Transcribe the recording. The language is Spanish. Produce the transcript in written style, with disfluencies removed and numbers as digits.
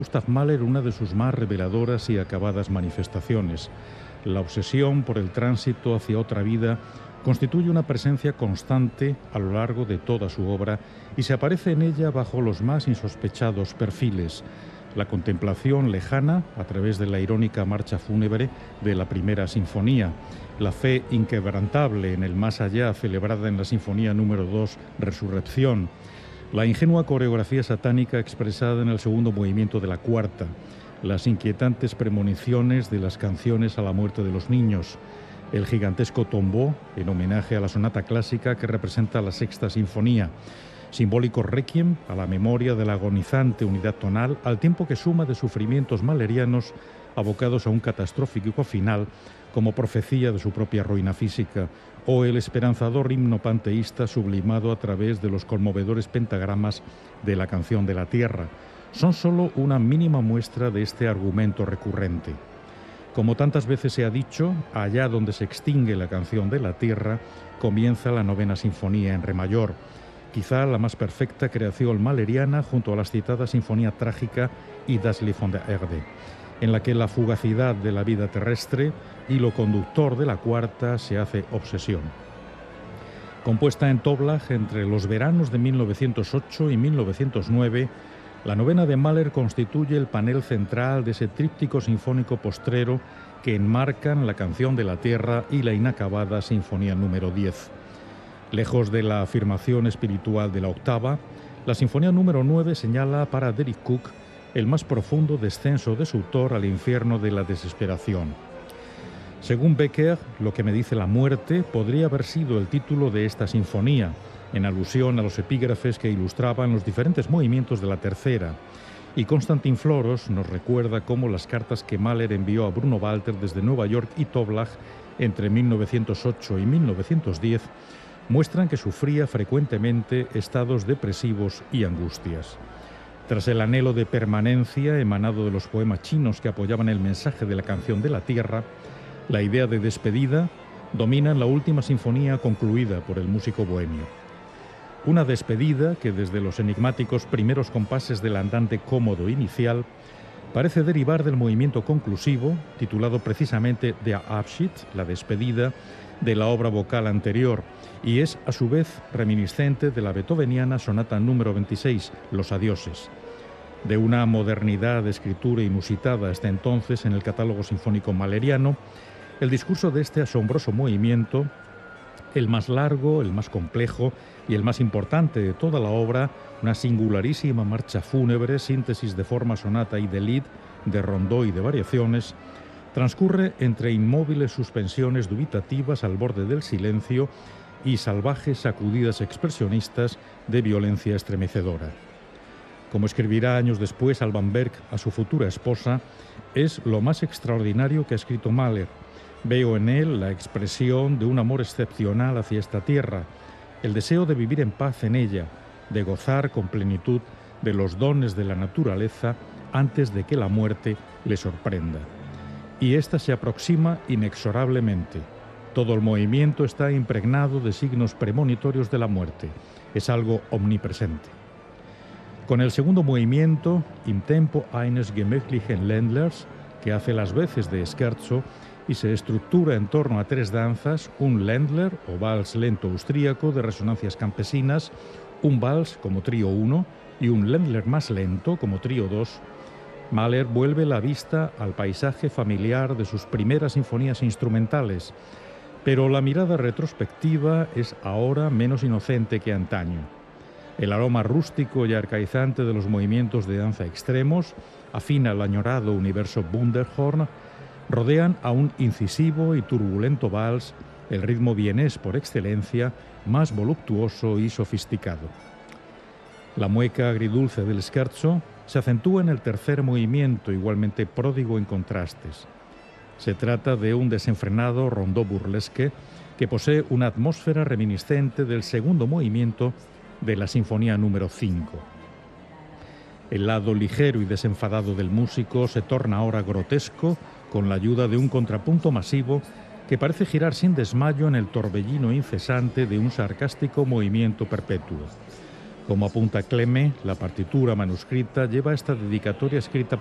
Gustav Mahler una de sus más reveladoras y acabadas manifestaciones. La obsesión por el tránsito hacia otra vida constituye una presencia constante a lo largo de toda su obra y se aparece en ella bajo los más insospechados perfiles. La contemplación lejana a través de la irónica marcha fúnebre de la primera sinfonía, la fe inquebrantable en el más allá celebrada en la sinfonía número 2, Resurrección, la ingenua coreografía satánica expresada en el segundo movimiento de la cuarta, las inquietantes premoniciones de las canciones a la muerte de los niños, el gigantesco tombeau en homenaje a la sonata clásica que representa la sexta sinfonía, simbólico requiem a la memoria de la agonizante unidad tonal, al tiempo que suma de sufrimientos mahlerianos abocados a un catastrófico final como profecía de su propia ruina física, o el esperanzador himno panteísta sublimado a través de los conmovedores pentagramas de la canción de la Tierra, son solo una mínima muestra de este argumento recurrente. Como tantas veces se ha dicho, allá donde se extingue la canción de la Tierra, comienza la novena sinfonía en re mayor, quizá la más perfecta creación mahleriana junto a las citadas Sinfonía Trágica y Das Lied von der Erde, en la que la fugacidad de la vida terrestre y lo conductor de la cuarta se hace obsesión. Compuesta en Toblach entre los veranos de 1908 y 1909, la novena de Mahler constituye el panel central de ese tríptico sinfónico postrero que enmarcan la canción de la Tierra y la inacabada Sinfonía número 10. Lejos de la afirmación espiritual de la octava, la Sinfonía número 9 señala para Derek Cook el más profundo descenso de su autor al infierno de la desesperación. Según Becker, Lo que me dice la muerte podría haber sido el título de esta sinfonía, en alusión a los epígrafes que ilustraban los diferentes movimientos de la tercera, y Konstantin Floros nos recuerda cómo las cartas que Mahler envió a Bruno Walter desde Nueva York y Toblach entre 1908 y 1910 muestran que sufría frecuentemente estados depresivos y angustias. Tras el anhelo de permanencia emanado de los poemas chinos que apoyaban el mensaje de la canción de la Tierra, la idea de despedida domina en la última sinfonía concluida por el músico bohemio. Una despedida que desde los enigmáticos primeros compases del andante cómodo inicial parece derivar del movimiento conclusivo, titulado precisamente Der Abschied, la despedida, de la obra vocal anterior, y es a su vez reminiscente de la beethoveniana sonata número 26, Los Adioses. De una modernidad de escritura inusitada hasta entonces en el catálogo sinfónico mahleriano, el discurso de este asombroso movimiento, el más largo, el más complejo y el más importante de toda la obra, una singularísima marcha fúnebre, síntesis de forma sonata y de lied, de rondó y de variaciones, transcurre entre inmóviles suspensiones dubitativas al borde del silencio y salvajes sacudidas expresionistas de violencia estremecedora. Como escribirá años después Alban Berg a su futura esposa, es lo más extraordinario que ha escrito Mahler. Veo en él la expresión de un amor excepcional hacia esta tierra, el deseo de vivir en paz en ella, de gozar con plenitud de los dones de la naturaleza antes de que la muerte le sorprenda. Y ésta se aproxima inexorablemente. Todo el movimiento está impregnado de signos premonitorios de la muerte. Es algo omnipresente. Con el segundo movimiento, Im Tempo eines gemächlichen Ländlers, que hace las veces de scherzo y se estructura en torno a tres danzas, un Ländler o vals lento austríaco de resonancias campesinas, un vals como trío 1 y un Ländler más lento como trío 2, Mahler vuelve la vista al paisaje familiar de sus primeras sinfonías instrumentales, pero la mirada retrospectiva es ahora menos inocente que antaño. El aroma rústico y arcaizante de los movimientos de danza extremos, afín al añorado universo Wunderhorn, rodean a un incisivo y turbulento vals, el ritmo vienés por excelencia, más voluptuoso y sofisticado. La mueca agridulce del scherzo se acentúa en el tercer movimiento, igualmente pródigo en contrastes. Se trata de un desenfrenado rondó burlesque que posee una atmósfera reminiscente del segundo movimiento de la Sinfonía número 5. El lado ligero y desenfadado del músico se torna ahora grotesco con la ayuda de un contrapunto masivo que parece girar sin desmayo en el torbellino incesante de un sarcástico movimiento perpetuo. Como apunta Cleme, la partitura manuscrita lleva esta dedicatoria escrita